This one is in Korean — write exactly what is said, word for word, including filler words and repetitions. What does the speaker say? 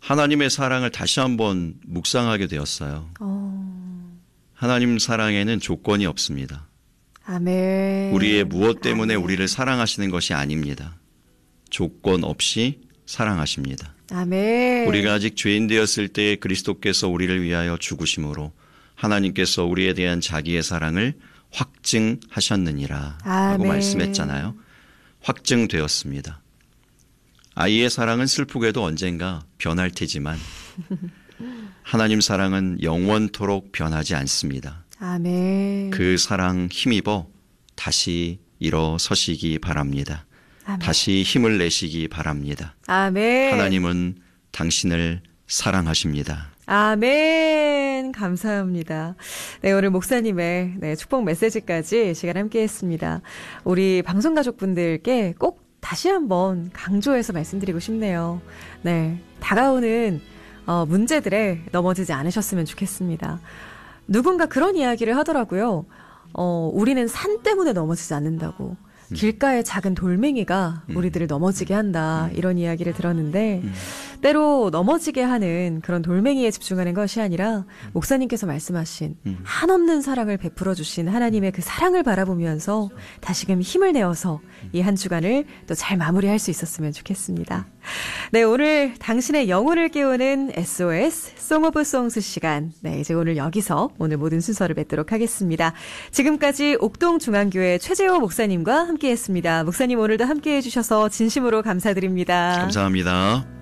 하나님의 사랑을 다시 한번 묵상하게 되었어요. 어... 하나님 사랑에는 조건이 없습니다. 아멘. 우리의 무엇 때문에 아멘. 우리를 사랑하시는 것이 아닙니다. 조건 없이 사랑하십니다. 아멘. 우리가 아직 죄인 되었을 때 그리스도께서 우리를 위하여 죽으심으로 하나님께서 우리에 대한 자기의 사랑을 확증하셨느니라 라고 아멘. 말씀했잖아요. 확증되었습니다. 아이의 사랑은 슬프게도 언젠가 변할 테지만 하나님 사랑은 영원토록 변하지 않습니다. 아멘. 그 사랑 힘입어 다시 일어서시기 바랍니다. 아멘. 다시 힘을 내시기 바랍니다. 아멘. 하나님은 당신을 사랑하십니다. 아멘. 감사합니다. 네, 오늘 목사님의 네, 축복 메시지까지 시간 함께 했습니다. 우리 방송 가족분들께 꼭 다시 한번 강조해서 말씀드리고 싶네요. 네, 다가오는 어, 문제들에 넘어지지 않으셨으면 좋겠습니다. 누군가 그런 이야기를 하더라고요. 어, 우리는 산 때문에 넘어지지 않는다고. 음. 길가의 작은 돌멩이가 음. 우리들을 넘어지게 한다. 음. 이런 이야기를 들었는데 음. 때로 넘어지게 하는 그런 돌멩이에 집중하는 것이 아니라 목사님께서 말씀하신 음. 한없는 사랑을 베풀어 주신 하나님의 그 사랑을 바라보면서 다시금 힘을 내어서 이 한 주간을 또 잘 마무리할 수 있었으면 좋겠습니다. 네, 오늘 당신의 영혼을 깨우는 에스오에스 송 오브 송스 시간. 네, 이제 오늘 여기서 오늘 모든 순서를 맺도록 하겠습니다. 지금까지 옥동중앙교회 최재호 목사님과 함께했습니다. 목사님 오늘도 함께해 주셔서 진심으로 감사드립니다. 감사합니다.